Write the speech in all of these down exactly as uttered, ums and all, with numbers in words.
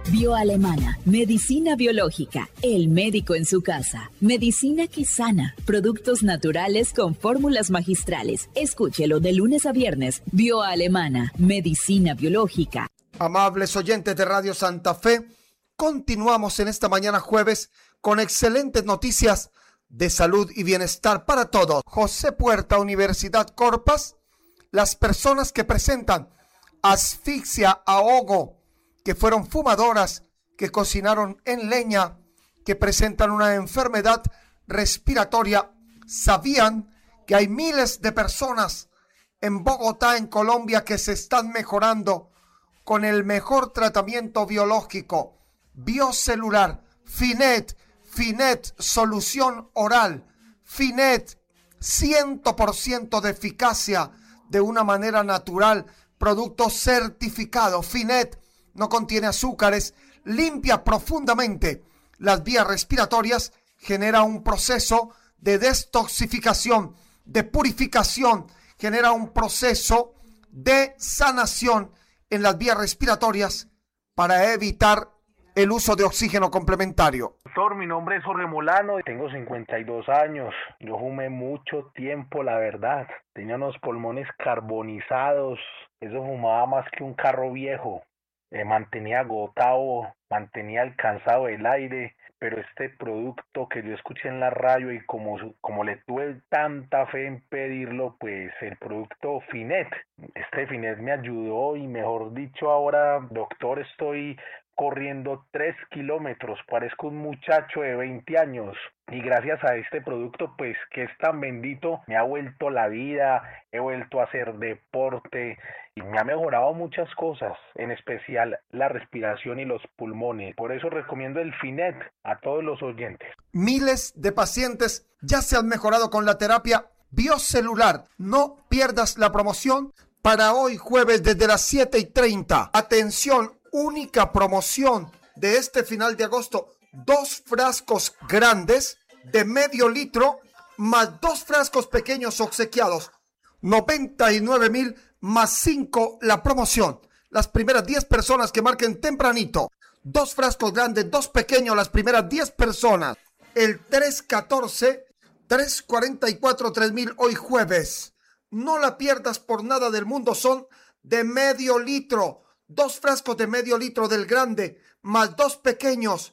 Bioalemana, medicina biológica, el médico en su casa, medicina que sana, productos naturales con fórmulas magistrales. Escúchelo de lunes a viernes. Bioalemana, medicina biológica. Amables oyentes de Radio Santa Fe, continuamos en esta mañana jueves con excelentes noticias de salud y bienestar para todos. José Puerta, Universidad Corpas, las personas que presentan asfixia, ahogo, que fueron fumadoras, que cocinaron en leña, que presentan una enfermedad respiratoria, sabían que hay miles de personas en Bogotá, en Colombia, que se están mejorando con el mejor tratamiento biológico, biocelular, Finet, Finet, solución oral, Finet, cien por ciento de eficacia de una manera natural, producto certificado, Finet, no contiene azúcares, limpia profundamente las vías respiratorias, genera un proceso de detoxificación, de purificación, genera un proceso de sanación en las vías respiratorias para evitar el uso de oxígeno complementario. Doctor, mi nombre es Jorge Molano, tengo cincuenta y dos años, yo fumé mucho tiempo, la verdad, tenía unos pulmones carbonizados, eso fumaba más que un carro viejo. Eh, mantenía agotado, mantenía alcanzado el aire, pero este producto que yo escuché en la radio y como, como le tuve tanta fe en pedirlo, pues el producto Finet, este Finet me ayudó y mejor dicho ahora, doctor, estoy corriendo tres kilómetros, parezco un muchacho de veinte años y gracias a este producto pues que es tan bendito me ha vuelto la vida, he vuelto a hacer deporte y me ha mejorado muchas cosas, en especial la respiración y los pulmones, por eso recomiendo el Finet a todos los oyentes. Miles de pacientes ya se han mejorado con la terapia biocelular, no pierdas la promoción para hoy jueves desde las siete y treinta, atención, única promoción de este final de agosto, dos frascos grandes de medio litro más dos frascos pequeños obsequiados, noventa y nueve mil más cinco la promoción. Las primeras diez personas que marquen tempranito, dos frascos grandes, dos pequeños, las primeras diez personas, el tres catorce, tres cuarenta y cuatro, tres mil hoy jueves. No la pierdas por nada del mundo, son de medio litro. Dos frascos de medio litro del grande, más dos pequeños,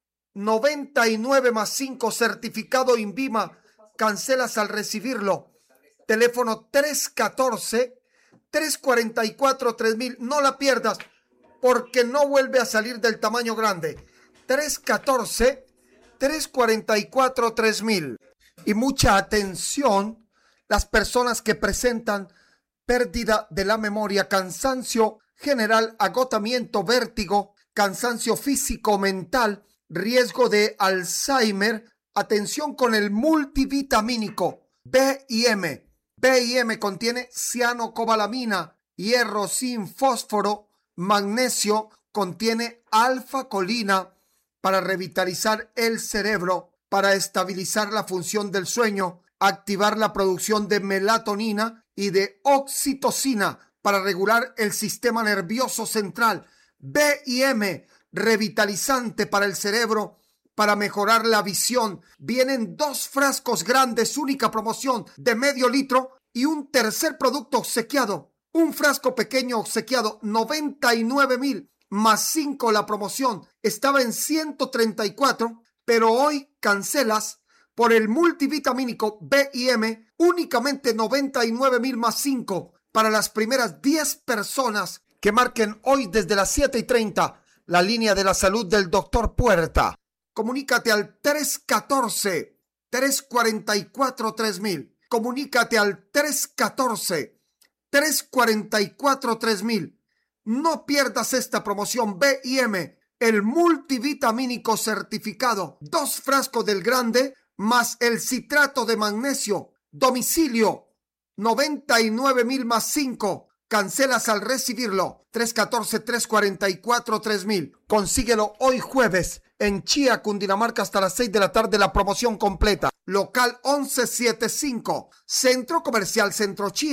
noventa y nueve más cinco, certificado INVIMA, cancelas al recibirlo. Teléfono tres catorce, tres cuarenta y cuatro, tres mil, no la pierdas, porque no vuelve a salir del tamaño grande. tres catorce, tres cuarenta y cuatro, tres mil. Y mucha atención, las personas que presentan pérdida de la memoria, cansancio general, agotamiento, vértigo, cansancio físico, mental, riesgo de Alzheimer. Atención con el multivitamínico B I M. B I M contiene cianocobalamina, hierro, zinc, fósforo, magnesio, contiene alfa-colina para revitalizar el cerebro, para estabilizar la función del sueño, activar la producción de melatonina y de oxitocina, para regular el sistema nervioso central. B I M, revitalizante para el cerebro, para mejorar la visión. Vienen dos frascos grandes, única promoción de medio litro y un tercer producto obsequiado. Un frasco pequeño obsequiado, noventa y nueve mil más cinco la promoción. Estaba en ciento treinta y cuatro, pero hoy cancelas por el multivitamínico B I M, únicamente noventa y nueve mil más cinco. Para las primeras diez personas que marquen hoy desde las siete y treinta la línea de la salud del doctor Puerta. Comunícate al tres catorce, tres cuarenta y cuatro, tres mil. Comunícate al tres catorce, tres cuarenta y cuatro, tres mil. No pierdas esta promoción B I M, el multivitamínico certificado. Dos frascos del grande más el citrato de magnesio. Domicilio noventa y nueve mil más cinco. Cancelas al recibirlo. tres catorce, tres cuarenta y cuatro, tres mil. Consíguelo hoy jueves en Chía, Cundinamarca, hasta las seis de la tarde, la promoción completa. Local once setenta y cinco. Centro Comercial Centro Chía.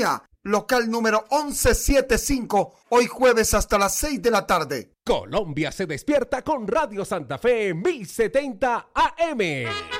local número once setenta y cinco, hoy jueves hasta las seis de la tarde. Colombia se despierta con Radio Santa Fe mil setenta A M.